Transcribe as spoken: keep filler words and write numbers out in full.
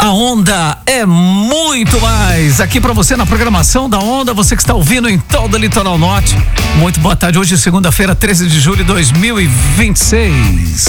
A Onda é muito mais. Aqui pra você na programação da Onda, você que está ouvindo em todo o Litoral Norte. Muito boa tarde. Hoje, segunda-feira, treze de julho de dois mil e vinte e seis.